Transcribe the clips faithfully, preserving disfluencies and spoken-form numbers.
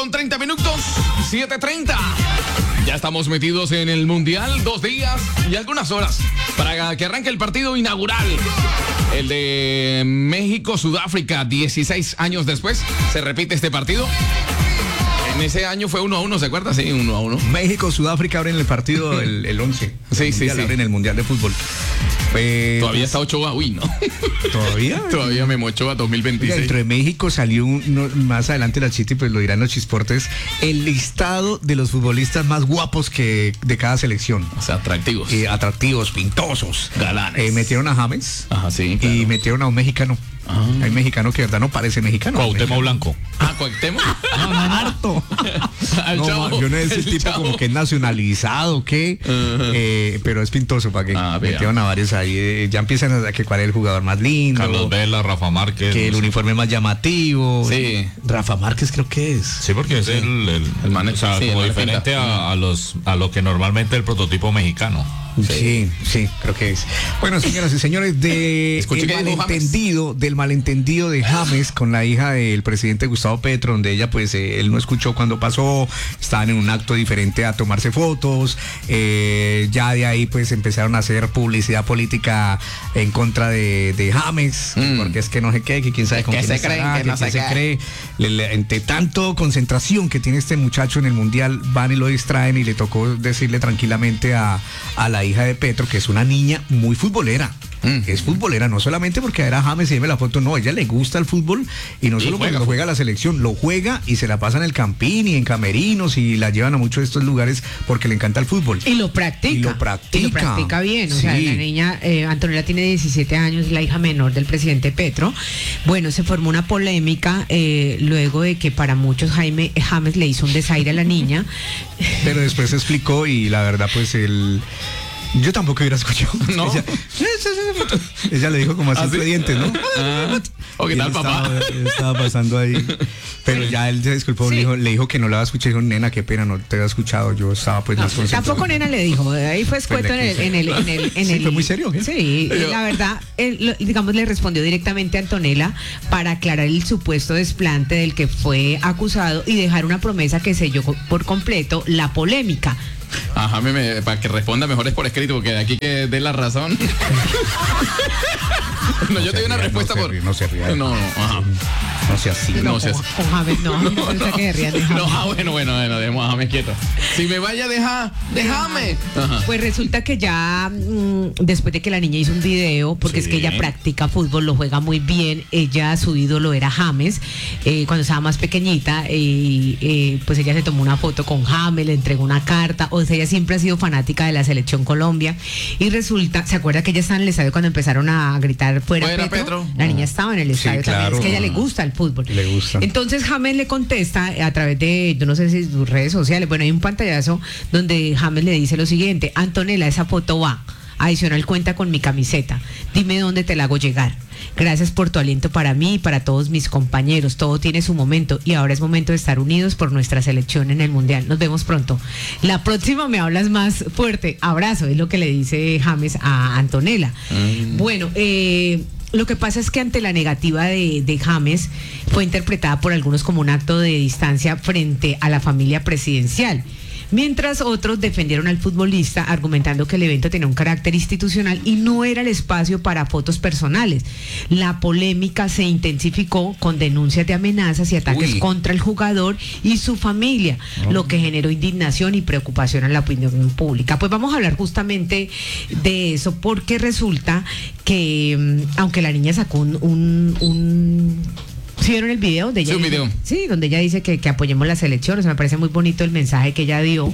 con treinta minutos, siete treinta. Ya estamos metidos en el Mundial, dos días y algunas horas para que arranque el partido inaugural. El de México-Sudáfrica, dieciséis años después, se repite este partido. En ese año fue uno a uno, ¿se acuerda? Sí, uno a uno. México-Sudáfrica abren el partido el, el once. Sí, sí, sí. Abren el Mundial de Fútbol. Eh, Todavía está Ochoa, uy, ¿no? ¿Todavía? Todavía Memo Ochoa dos mil veintiséis. Oiga, dentro de México salió un, no, más adelante la Chiti, pues lo dirán los chisportes, el listado de los futbolistas más guapos que de cada selección. O sea, atractivos. Eh, atractivos, pintosos. Galanes. Eh, metieron a James. Ajá, sí, claro. Y metieron a un mexicano. Ah. Hay un mexicano que de verdad no parece mexicano. Cuauhtémoc Blanco. Ah, Cuauhtémoc. No, no, no, harto. No, chavo, yo no sé ese tipo chavo. Como que es nacionalizado, ¿qué? Uh-huh. Eh, pero es pintoso, ¿para qué? Ah, metieron a varios ahí. Eh, ya empiezan a que cuál es el jugador más lindo. Carlos Vela, Rafa Márquez. Que el uniforme más llamativo. Sí. Rafa Márquez creo que es. Sí, porque es sí. el, el, el man, o sea, sí, como diferente a, a los a lo que normalmente el prototipo mexicano. Sí, sí, sí, creo que es. Bueno, señoras y señores, de el malentendido, del malentendido de James con la hija del presidente Gustavo Petro, donde ella pues eh, él no escuchó cuando pasó, estaban en un acto diferente a tomarse fotos, eh, ya de ahí pues empezaron a hacer publicidad política en contra de, de James, mm. porque es que no sé qué, que quién sabe es con que quién se creen, estará, que que no se, se cree, le, le, entre tanto concentración que tiene este muchacho en el Mundial, van y lo distraen y le tocó decirle tranquilamente a, a la hija de Petro, que es una niña muy futbolera. Mm. Es futbolera, no solamente porque era James y dime la foto, no, ella le gusta el fútbol y no y solo juega, cuando juega la selección, lo juega y se la pasa en el campín y en camerinos y la llevan a muchos de estos lugares porque le encanta el fútbol. Y lo practica. Y lo practica. Y lo practica bien. O sí. sea, la niña, eh, Antonella tiene diecisiete años, la hija menor del presidente Petro. Bueno, se formó una polémica eh, luego de que para muchos Jaime, James le hizo un desaire a la niña. Pero después se explicó y la verdad pues el... Yo tampoco hubiera escuchado. No. Ella, ella le dijo como así entre dientes, ¿no? Ah, ¿o qué tal, papá? Estaba, estaba pasando ahí. Pero ya él se disculpó, sí. le, dijo, le dijo que no la había escuchado. Dijo, nena, qué pena, no te había escuchado. Yo estaba pues no, más concentrado. Tampoco nena le dijo. Ahí fue escueto en el... En el, en el, en sí, el fue muy serio. ¿Qué? Sí, Yo. la verdad, él, digamos, le respondió directamente a Antonella para aclarar el supuesto desplante del que fue acusado y dejar una promesa que selló por completo la polémica. Ajá, me, me, para que responda mejor es por escrito, porque de aquí que dé la razón. No, yo te doy una respuesta no por. Se ríe, no se ríe. No, no, ajá. No sea así. No, no con, sea así. Con James no. No, no, que rían, no ah, bueno, bueno, bueno, dejemos a James quieto. Si me vaya a dejar, déjame. Ajá. Pues resulta que ya mmm, después de que la niña hizo un video, porque sí. es que ella practica fútbol, lo juega muy bien. Ella, su ídolo era James, eh, cuando estaba más pequeñita, y eh, pues ella se tomó una foto con James, le entregó una carta. O sea, ella siempre ha sido fanática de la selección Colombia. Y resulta, ¿se acuerda que ella estaba en el estadio cuando empezaron a gritar fuera, fuera Petro? Petro? La niña estaba en el estadio sí, también, claro. Es que a ella le gusta el fútbol. Le gusta. Entonces James le contesta a través de, yo no sé si sus redes sociales, bueno, hay un pantallazo donde James le dice lo siguiente: Antonella, esa foto va. Adicional, cuenta con mi camiseta. Dime dónde te la hago llegar. Gracias por tu aliento para mí y para todos mis compañeros. Todo tiene su momento y ahora es momento de estar unidos por nuestra selección en el Mundial. Nos vemos pronto. La próxima me hablas más fuerte. Abrazo, es lo que le dice James a Antonella. Mm. Bueno, eh... lo que pasa es que ante la negativa de, de James fue interpretada por algunos como un acto de distancia frente a la familia presidencial, mientras otros defendieron al futbolista argumentando que el evento tenía un carácter institucional y no era el espacio para fotos personales. La polémica se intensificó con denuncias de amenazas y ataques Uy. contra el jugador y su familia, oh. lo que generó indignación y preocupación en la opinión pública. Pues vamos a hablar justamente de eso, porque resulta que aunque la niña sacó un, un, un ¿sí vieron el video de ella? Sí, un dice, video. Sí, donde ella dice que, que apoyemos la selección. O sea, me parece muy bonito el mensaje que ella dio.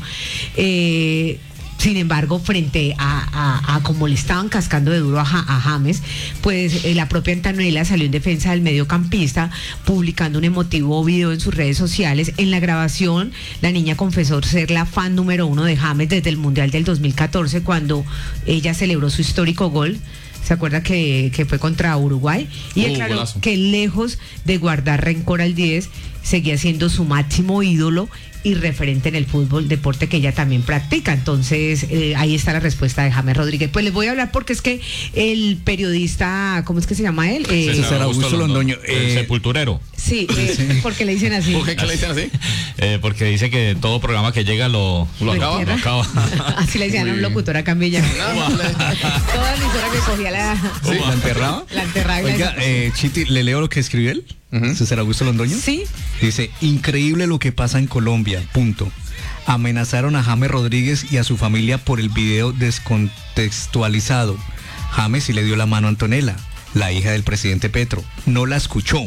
Eh, sin embargo, frente a, a, a como le estaban cascando de duro a, a James, pues eh, la propia Antonella salió en defensa del mediocampista, publicando un emotivo video en sus redes sociales. En la grabación, la niña confesó ser la fan número uno de James desde el Mundial del dos mil catorce, cuando ella celebró su histórico gol. ¿Se acuerda que, que fue contra Uruguay? Y uh, aclaró golazo. que lejos de guardar rencor al diez, seguía siendo su máximo ídolo y referente en el fútbol, deporte que ella también practica. Entonces, eh, ahí está la respuesta de James Rodríguez. Pues les voy a hablar porque es que el periodista, ¿cómo es que se llama él? Eh, César Augusto Londoño, el eh, sepulturero. sí, eh, porque le dicen así. ¿Por qué, qué le dicen así? Eh, porque dice que todo programa que llega lo, ¿Lo acaba? lo acaba. Así le decían a un locutor acá en Villa. Toda emisora que cogía la, ¿Sí? ¿La enterraba? la enterraba. y la- Oiga, eh, Chiti, ¿le leo lo que escribió él? Ujú. César Augusto Londoño. Sí. Dice, increíble lo que pasa en Colombia, punto. Amenazaron a James Rodríguez y a su familia por el video descontextualizado. James sí le dio la mano a Antonella, la hija del presidente Petro. No la escuchó.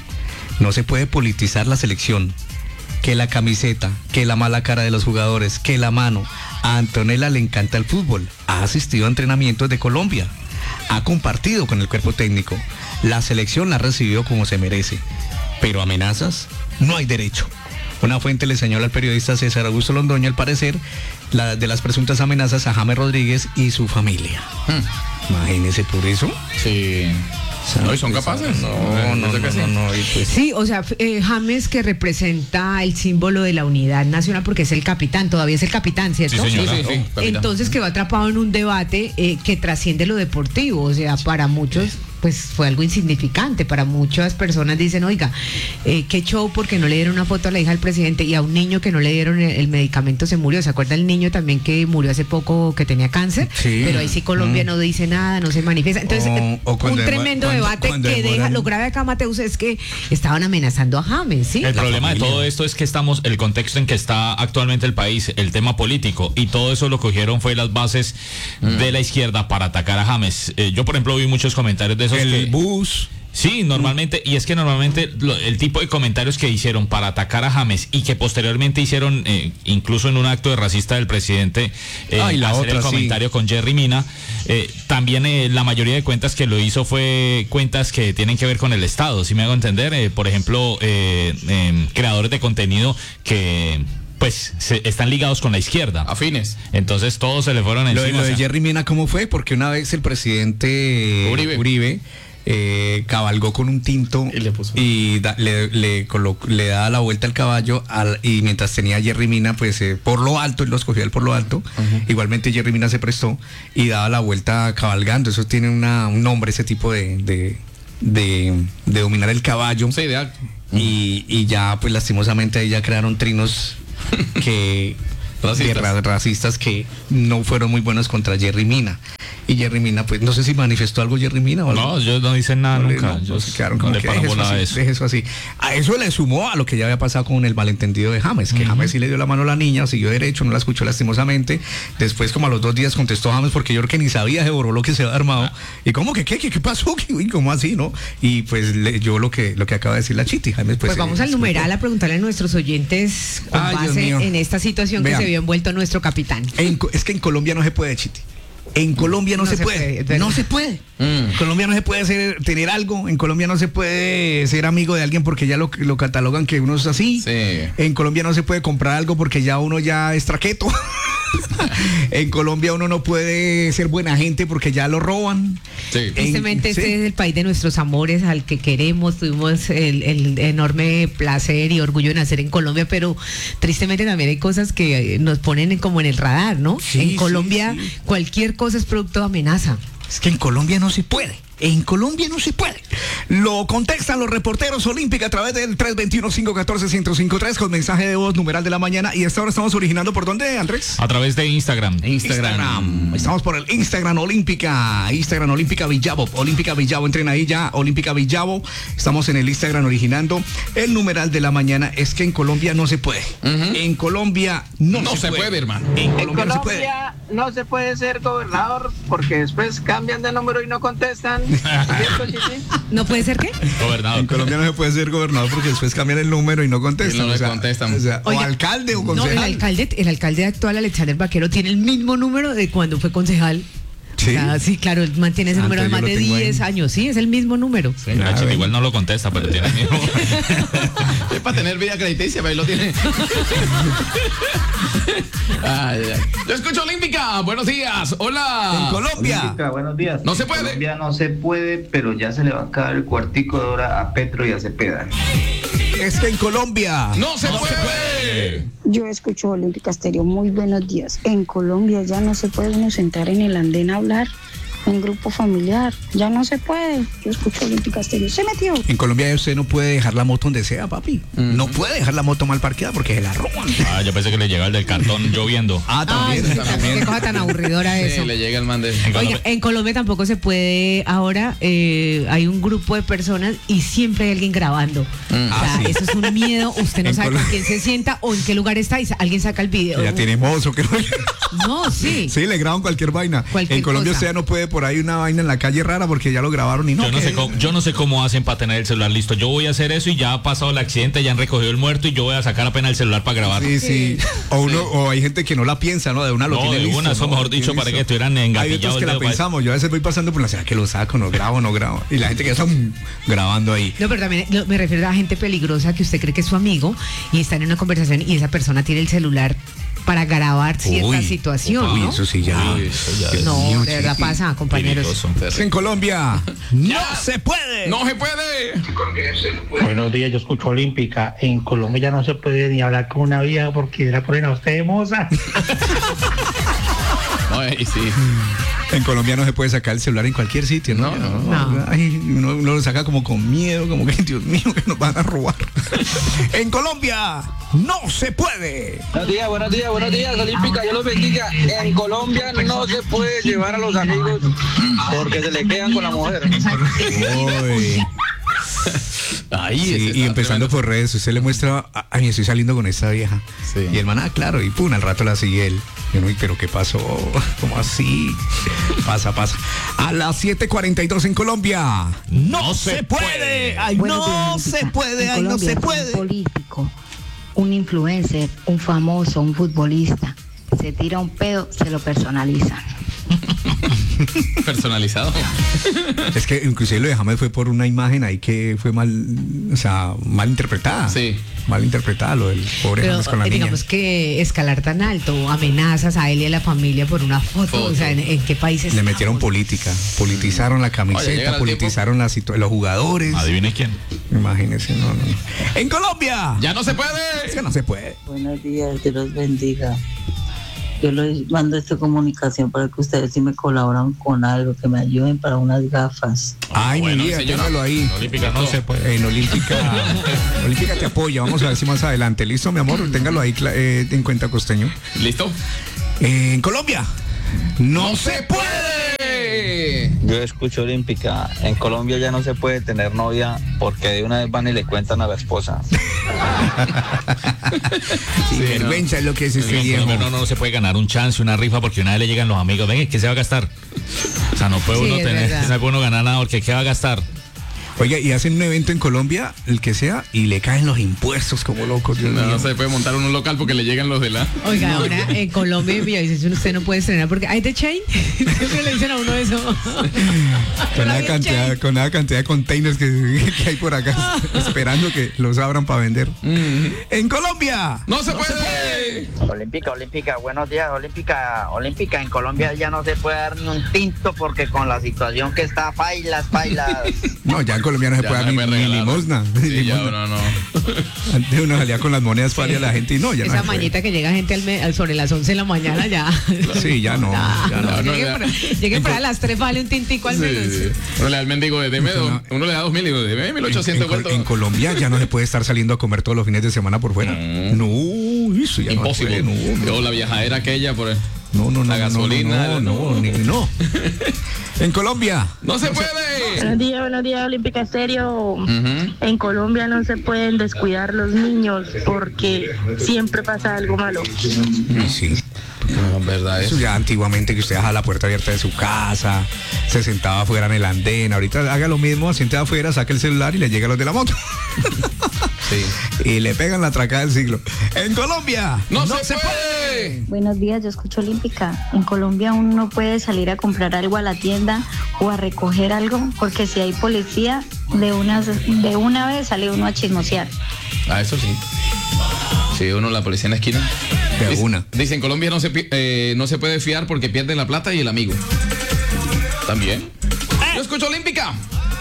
No se puede politizar la selección. Que la camiseta, que la mala cara de los jugadores, que la mano. A Antonella le encanta el fútbol. Ha asistido a entrenamientos de Colombia. Ha compartido con el cuerpo técnico. La selección la ha recibido como se merece. Pero amenazas, no hay derecho. Una fuente le señala al periodista César Augusto Londoño, al parecer, la de las presuntas amenazas a James Rodríguez y su familia. Hmm. Imagínese por eso. Sí. No, ¿y son capaces? No, no, Yo sé no, que sí. no, no, y pues- Sí, o sea, eh, James, que representa el símbolo de la unidad nacional porque es el capitán, todavía es el capitán, ¿cierto? Sí, señora. Sí, sí, sí, capitán. Entonces quedó atrapado en un debate eh, que trasciende lo deportivo, o sea, para muchos pues fue algo insignificante, para muchas personas dicen, oiga, eh, qué show porque no le dieron una foto a la hija del presidente y a un niño que no le dieron el, el medicamento se murió. ¿Se acuerda el niño también que murió hace poco que tenía cáncer? Sí. Pero ahí sí Colombia Mm. no dice nada, no se manifiesta. Entonces, O- eh, o un cuando tremendo demora- debate cuando- que cuando deja, demoran- lo grave acá, Mateus, es que estaban amenazando a James, ¿sí? El problema familia. de todo esto es que estamos, el contexto en que está actualmente el país, el tema político, y todo eso lo cogieron fue las bases de la izquierda para atacar a James. Eh, yo, por ejemplo, vi muchos comentarios de esos El que... bus. Sí, normalmente, y es que normalmente lo- el tipo de comentarios que hicieron para atacar a James y que posteriormente hicieron, eh, incluso en un acto de racista del presidente, eh, Ah, y la hacer otra, el sí. comentario con Jerry Mina, eh, también eh, la mayoría de cuentas que lo hizo fue cuentas que tienen que ver con el Estado, si me hago entender, eh, por ejemplo, eh, eh, creadores de contenido que pues se, están ligados con la izquierda. Afines. Entonces todos se le fueron Lo, encima. de- lo o de sea, Jerry Mina, ¿cómo fue? Porque una vez el presidente Uribe. Uribe eh, cabalgó con un tinto Y le puso. y da- le, le, colo- le daba la vuelta al caballo al- y mientras tenía a Jerry Mina, pues eh, por lo alto, él lo escogió él por lo alto, igualmente Jerry Mina se prestó y daba la vuelta cabalgando. Eso tiene una, un nombre, ese tipo de, de, de, de dominar el caballo. Sí, de acto. Y, y ya, pues lastimosamente ahí ya crearon trinos que Racistas. de ra- racistas que no fueron muy buenos contra Jerry Mina. Y Jerry Mina, pues no sé si manifestó algo Jerry Mina o algo. no, yo no dicen nada No le- nunca. no, yo no, se quedaron no como le que paro deje eso, bola a así, eso. deje eso así. A eso le sumó a lo que ya había pasado con el malentendido de James, que James sí le dio la mano a la niña, siguió derecho, no la escuchó lastimosamente. Después, como a los dos días contestó James porque yo creo que ni sabía, se borró lo que se había armado. Y como que, ¿qué, qué, qué pasó? ¿Qué, ¿Cómo así, no? Y pues le- yo lo que, lo que acaba de decir la Chiti, James, pues. Pues vamos eh, al numeral a preguntarle a nuestros oyentes con Ay, Dios base mío. en esta situación Vea. que se vio envuelto nuestro capitán. En Co- es que en Colombia no se puede, Chiti. En Colombia no, No se, se puede. puede, es verdad. no se puede. Mm. En Colombia no se puede ser, tener algo. En Colombia no se puede ser amigo de alguien porque ya lo, lo catalogan que uno es así. Sí. En Colombia no se puede comprar algo porque ya uno ya es traqueto. En Colombia uno no puede ser buena gente porque ya lo roban. Sí. En- Tristemente sí. este es el país de nuestros amores, al que queremos, tuvimos el, el enorme placer y orgullo de nacer en Colombia, pero tristemente también hay cosas que eh, nos ponen en- como en el radar, ¿no? Sí, en sí, Colombia sí. cualquier cosa es producto de amenaza. Es que en Colombia no se puede. En Colombia no se puede. Lo contestan los reporteros olímpicos a través del tres dos uno, cinco uno cuatro, uno cero cinco tres con mensaje de voz, numeral de la mañana. Y esta hora estamos originando por dónde, Andrés? A través de Instagram. Instagram. Estamos por el Instagram Olímpica. Instagram Olímpica Villavo. Olímpica Villavo. Entren ahí ya. Olímpica Villavo. Estamos en el Instagram originando. El numeral de la mañana es que en Colombia no se puede. En Colombia no, No se puede, hermano. En En Colombia no se puede. Colombia no se puede ser gobernador porque después cambian de número y no contestan. ¿Cierto, Chichi? ¿No puede ser qué? Gobernador. En Colombia no se puede ser gobernador porque después cambian el número y no contestan. Y no le o sea, contestan. o sea, o Oiga, alcalde o No, el concejal. alcalde, el alcalde actual, Alexander Vaquero, tiene el mismo número de cuando fue concejal. Sí. O sea, sí, claro, él mantiene ese Ah, número de más entonces de yo lo tengo diez ahí. años. Sí, es el mismo número. Sí, la chica igual no lo contesta, pero tiene miedo. Es para tener vida crediticia, pero ahí lo tiene. Ay, ay. Yo escucho Olímpica. Buenos días. Hola. En Colombia. Olímpica, buenos días. No se puede. En Colombia no se puede, pero ya se le va a acabar el cuartico de hora a Petro y a Cepeda. puede. Es que en Colombia No se puede. Yo escucho Olímpica Estéreo. Muy buenos días. En Colombia ya no se puede uno sentar en el andén a hablar en grupo familiar. Ya no se puede. Yo escucho Olímpica Estéreo. Se metió. En Colombia usted no puede dejar la moto donde sea, papi. Mm. No puede dejar la moto mal parqueada porque se la roban. Ah, yo pensé que le llegaba el del cartón lloviendo. Ah, también. Ay, sí, también. Qué cosa tan aburridora Sí, eso. le llega el man de... Oye, en Colombia tampoco se puede, ahora eh, hay un grupo de personas y siempre hay alguien grabando. Mm. O sea, Ah, sí. eso es un miedo, usted no En sabe Colo- con quién se sienta o en qué lugar está y alguien saca el video. Ya tiene mozo. Que no... No, sí. Sí, le graban cualquier vaina. Cualquier en Colombia cosa. usted ya no puede por ahí una vaina en la calle rara porque ya lo grabaron y no. Yo no, que- sé cómo, yo no sé cómo hacen para tener el celular listo. Yo voy a hacer eso y ya ha pasado el accidente, ya han recogido el muerto y yo voy a sacar apenas el celular para grabar. Sí, sí. O, uno, o hay gente que no la piensa, ¿no? De una lo No, tiene de listo. una, eso ¿no? mejor Lo tiene dicho, para listo. que estuvieran Hay engatillados otros que el la dedo para- pensamos. Yo a veces voy pasando por la ciudad que lo saco, no grabo, no grabo. Y la gente que está mm, grabando ahí. No, pero también lo- me refiero a gente peligrosa que usted cree que es su amigo y está en una conversación y esa persona tiene el celular para grabar cierta Uy, situación, uy, ¿no? eso sí ya. Uy, eso ya Dios No, mío, de verdad chiqui. pasa, compañeros. Peligroso. Es que en Colombia no se puede. No se puede. Buenos días, yo escucho Olímpica. En Colombia ya no se puede ni hablar con una vieja porque la ponen a usted de moza. No, y sí. En Colombia no se puede sacar el celular en cualquier sitio, ¿no? No, no. Ay, uno, uno lo saca como con miedo, como que Dios mío, que nos van a robar. En Colombia no se puede. Buenos días, buenos días, buenos días, Olímpica, yo los bendiga. En Colombia no se puede llevar a los amigos porque se le quedan con la mujer. Uy. Ahí Sí, ese y está empezando tremendo. por redes, usted le muestra, ay, estoy saliendo con esta vieja. Sí. Y el man, ah, claro, y pum, al rato la sigue él. Y uno, "Uy, pero ¿qué pasó? ¿Cómo así? Pasa, pasa. A las siete cuarenta y dos en Colombia. No se puede. Ay, Buenos días, no Olímpica. se puede. En Ay, no Colombia, se si puede. Un político, un influencer, un famoso, un futbolista se tira un pedo, se lo personalizan. Personalizado. Es que inclusive lo de James fue por una imagen ahí que fue mal, o sea, mal interpretada. Sí. Mal interpretada lo del pobre Pero James con la eh, niña. digamos que escalar tan alto, amenazas a él y a la familia por una foto, Foto. o sea, ¿en, en qué país Le estamos? metieron política, politizaron la Oye, camiseta, llega el politizaron la situ- los jugadores. Adivine quién. Imagínense, no, no, no. En Colombia. Ya no se Es puede. que no se puede. Buenos días, Dios los bendiga. Yo les mando esta comunicación para que ustedes sí me colaboran con algo, que me ayuden para unas gafas. Ay, bueno, mi vida, señora. téngalo ahí. Olímpica no se puede. En Olímpica, Olímpica te apoya. Vamos a ver si más adelante. Listo, mi amor, téngalo ahí cla- eh, en cuenta, costeño. ¿Listo? Eh, en Colombia. No, ¡No se se puede! Yo escucho Olímpica. En Colombia ya no se puede tener novia porque de una vez van y le cuentan a la esposa. Sin Sí, vergüenza es lo que es este En viejo. Colombia no, no se puede ganar un chance, una rifa, porque una vez le llegan los amigos, ven, ¿qué se va a gastar? O sea, no puede Sí, uno es tener, verdad. no puede uno ganar nada, porque ¿qué va a gastar? Oiga, y hacen un evento en Colombia, el que sea, y le caen los impuestos como locos. Dios No, mío. no se puede montar un local porque le llegan los de la. Oiga, ahora en Colombia y dicen, usted no puede estrenar porque hay de chain. Siempre le dicen a uno eso. Con Hola, la bien, cantidad, Chain. con la cantidad de containers que, que hay por acá, esperando que los abran para vender. En Colombia. ¡No se puede! Olímpica, Olímpica, buenos días, Olímpica, Olímpica, en Colombia ya no se puede dar ni un tinto porque con la situación que está, bailas, bailas. No, ya en Colombia no se Ya puede no dar se ni, puede ni regalar. limosna. ni Sí, ya, limosna. no, no. Antes uno salía con las monedas para ir a la gente y no, ya no Esa se puede. mañita que llega gente al me- al- sobre las once de la mañana ya. Sí, ya no, ya no. no, Lleguen ya. para, lleguen para las tres, vale un tintico al Sí, menos. sí. Uno le da al mendigo de deme, Eso dos- no. uno le da dos mil y digo, deme mil En, ochocientos en Col- vueltos. en Colombia ya no se puede estar saliendo a comer todos los fines de semana por fuera. No, eso ya Imposible. no se puede. No, Yo no, la viajadera aquella por el- no, no, no, la no, gasolina, no, no, no. ni- no. En Colombia. ¡No se puede! Buenos días, buenos días, Olímpica Estéreo. Ujú. En Colombia no se pueden descuidar los niños porque siempre pasa algo malo. Y sí. No, verdad Eso es. ya antiguamente que usted dejaba la puerta abierta de su casa, se sentaba afuera en el andén. Ahorita haga lo mismo, siente afuera, saca el celular y le llega a los de la moto. Sí. Y le pegan la atracada del siglo. En Colombia. ¡No, se, puede! Buenos días, yo escucho Olímpica. En Colombia uno no puede salir a comprar algo a la tienda o a recoger algo porque si hay policía, de una, de una vez sale uno a chismosear. Ah, eso sí. Sí, uno la policía en la esquina. De Dice- una. Dice, en Colombia no se, pi- eh, no se puede fiar porque pierden la plata y el amigo. ¿También? Yo escucho Olímpica.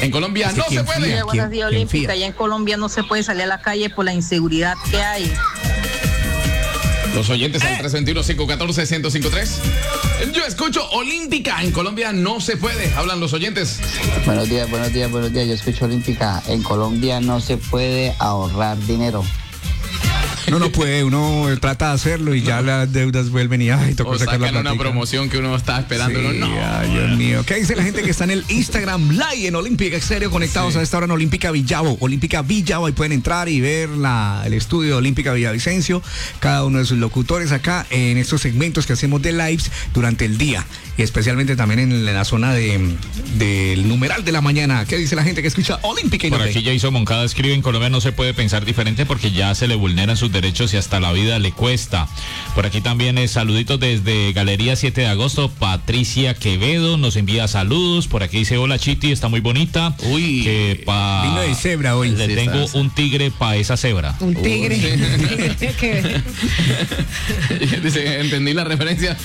En Colombia Es que no se ¿quién puede. fía? Buenos días, ¿Quién Olímpica. fía? Ya en Colombia no se puede salir a la calle por la inseguridad que hay. Los oyentes al tres dos uno, cinco uno cuatro, uno cero cinco tres. Yo escucho Olímpica. En Colombia no se puede. Hablan los oyentes. Buenos días, buenos días, buenos días. Yo escucho Olímpica. En Colombia no se puede ahorrar dinero. No, no puede, uno trata de hacerlo y ya las deudas vuelven y ay, tocó O sacar la sacan una platica. promoción que uno está esperando. Sí, uno, no. ay, Dios mío. ¿Qué dice la gente que está en el Instagram Live en Olímpica Exterior conectados Sí. a esta hora en Olímpica Villavo? Olímpica Villavo, ahí pueden entrar y ver la, el estudio de Olímpica Villavicencio, cada uno de sus locutores acá en estos segmentos que hacemos de lives durante el día y especialmente también en la zona de del numeral de la mañana. ¿Qué dice la gente que escucha Olímpica? Y Por no aquí ve? Jason Moncada escribe: en Colombia no se puede pensar diferente porque ya se le vulneran sus derechos y hasta la vida le cuesta. Por aquí también es saluditos desde Galería siete de agosto. Patricia Quevedo nos envía saludos. Por aquí dice: hola Chiti, está muy bonita. Uy, que pa... vino de cebra hoy. Le Sí, tengo está. un tigre para esa cebra. Un tigre. Uy. Un tigre que- Dice, entendí la referencia.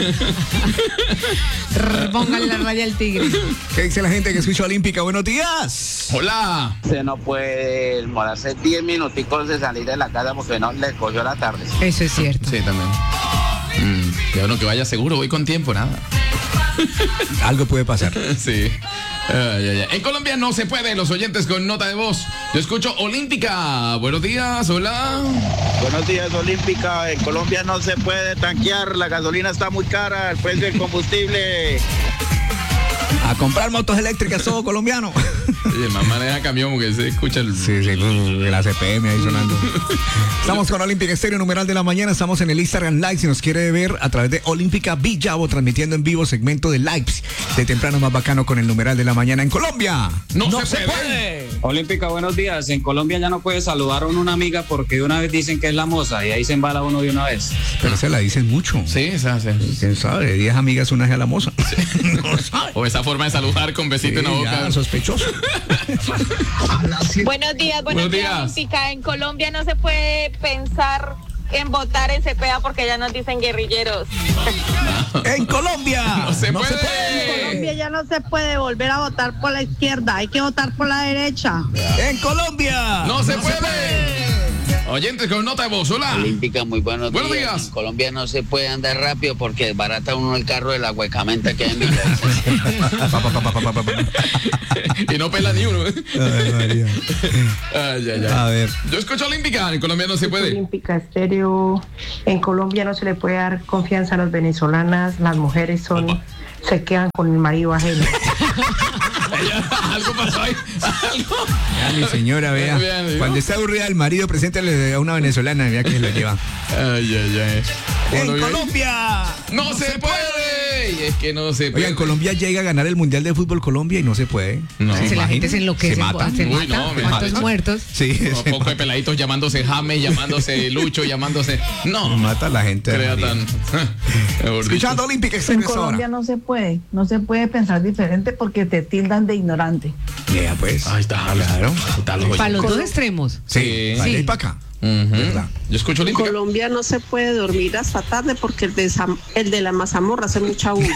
Póngale la raya al tigre. ¿Qué dice la gente que escucha Olímpica? Buenos días. Hola. Usted no puede demorarse diez minuticos de salir de la casa porque no le cogió la tarde. Eso es cierto. Sí, también. Mm, ya uno que vaya seguro, voy con tiempo, nada. Algo puede pasar. Sí. Ay, ay, ay. En Colombia no se puede, los oyentes con nota de voz. Yo escucho Olímpica. Buenos días, hola. Buenos días, Olímpica. En Colombia no se puede tanquear, la gasolina está muy cara, el precio del combustible. A comprar motos eléctricas todo colombiano. Y el man maneja camión porque se escucha el... Sí, sí, la C P M ahí sonando. Estamos con Olímpica Estéreo, numeral de la mañana. Estamos en el Instagram Live. Si nos quiere ver a través de Olímpica Villavo, transmitiendo en vivo segmento de lives de temprano más bacano con el numeral de la mañana en Colombia. No, se, puede. Olímpica, buenos días. En Colombia ya no puede saludar a una amiga porque de una vez dicen que es la moza y ahí se embala uno de una vez. Pero se la dicen mucho. Sí, esa, sí. ¿Quién sabe? Diez amigas, una es a la moza. No sabe. O esa forma de saludar con besito Sí, en la ya, boca. sospechoso. Buenos días, buenos, Buenos días, días. Olímpica. En Colombia no se puede pensar en votar en Cepeda porque ya nos dicen guerrilleros. En Colombia No se puede. En Colombia ya no se puede volver a votar por la izquierda, hay que votar por la derecha. En Colombia No se puede. Oyentes con nota de voz, hola. Olímpica, muy buenos, Buenos días. días. En Colombia no se puede andar rápido porque desbarata uno el carro de la huecamenta que hay en Villavicencio. Pa, pa, pa, pa, pa, pa, pa. Y no pela ni uno. Ay, María. Ay, ay, ay. A ver. Yo escucho Olímpica, en Colombia no se puede. Olímpica Estéreo. En Colombia no se le puede dar confianza a las venezolanas. Las mujeres son se quedan con el marido ajeno. Algo pasó ahí. Algo. Ya, mi señora, vea. Vean, ¿vio? Cuando está aburrida el marido, preséntale a una venezolana, vea que se lo lleva. Ay, ay, ay. ¡En Bueno, bien. Colombia! No, se, puede. Y es que no se puede. Oigan, Colombia llega a ganar el Mundial de Fútbol Colombia y no se puede. No. ¿Se Si la gente imaginan? se enloquece, ¿Se mata? se Uy, mata. no, me ¿Cuántos mata. muertos? Sí, Un se poco de mata. peladitos llamándose James, llamándose Lucho, llamándose. No. Se mata la gente. Crea María. tan. Mejor dicho. Escuchando Olímpica En Exterior ahora. Colombia no se puede, no se puede pensar diferente porque te tildan de ignorante. Ya, pues. Ahí está. Claro. Está los Para los oyentes. dos extremos. Sí, Sí. para allá Sí. y para acá. Ujú. ¿Verdad? Yo escucho En Olímpica. Colombia no se puede dormir hasta tarde porque el de, Sam- el de la mazamorra hace mucha bulla.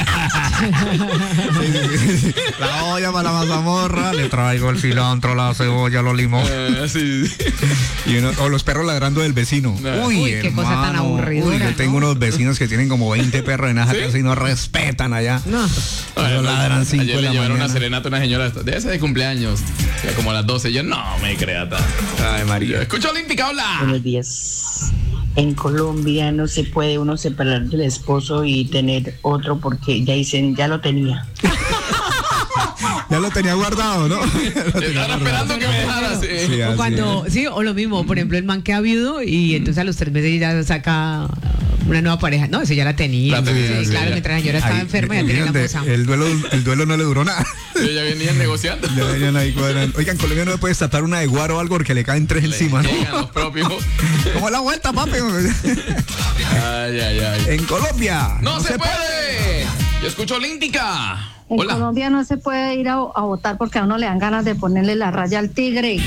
La olla para la mazamorra, le traigo el cilantro, la cebolla, los limones. Eh, sí, sí. Y uno- o los perros ladrando del vecino. Uy, Uy, qué cosa tan hermano. aburridora, Uy, yo ¿no? tengo unos vecinos que tienen como veinte perros en esa ¿Sí? casa y no respetan allá. No. Pero ladran cinco Ayer de le la llevaron una mañana. serenata a una señora de ese de cumpleaños. Ya como a las doce. Yo no me crea tan. Ay, María. Escucho Olímpica, hola. Buenos días. En Colombia no se puede uno separar del esposo y tener otro porque ya dicen, ya lo tenía. Ya lo tenía guardado, ¿no? Ya lo tenía Estaba guardado. esperando que me dejara. Sí. Sí, O así cuando, es. sí, o lo mismo, por ejemplo, el man que ha viudo y entonces a los tres meses ya saca una nueva pareja. No, eso ya la tenía. La tenía, Sí, sí, claro, ya. mientras la señora estaba Ahí, enferma ya tenía la fíjate, moza. el duelo, el duelo no le duró nada. Yo ya venían negociando. Ya venían ahí cuadrando. Oigan, en Colombia no le puedes tapar una de guaro o algo porque le caen tres encima, ¿no? Llegan los propios. ¿Cómo la vuelta, papi? Ay, ay, ay. En Colombia. ¡No, se, puede! Yo escucho Olímpica. En Hola. Colombia no se puede ir a, a votar porque a uno le dan ganas de ponerle la raya al tigre.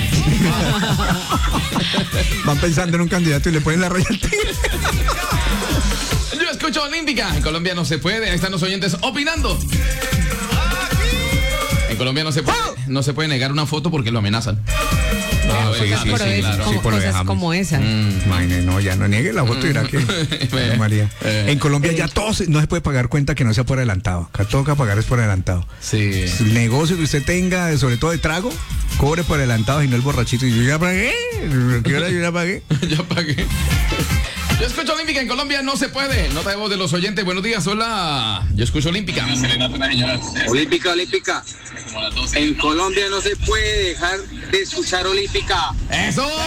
Van pensando en un candidato y le ponen la raya al tigre. Yo escucho Olímpica. En Colombia no se puede. Ahí están los oyentes opinando. En Colombia no se puede. no se puede negar una foto porque lo amenazan. Ah, sí, sí, Pero sí, es claro. como- Sí, por lo de cosas James. como esa. Mm. Imagínate, no, ya no niegue la foto, dirá que. Ay, María. Eh. En Colombia ya todo se- no se puede pagar cuenta que no sea por adelantado. Acá toca pagar es por adelantado. Sí. El negocio que usted tenga, sobre todo de trago, cobre por adelantado y no el borrachito. Y yo ya pagué. ¿Qué hora yo ya pagué? Ya pagué. Yo escucho Olímpica, en Colombia no se puede. Nota de voz de los oyentes. Buenos días, hola. Yo escucho Olímpica. Olímpica, Olímpica. En Colombia no se puede dejar de escuchar Olímpica. ¡Eso!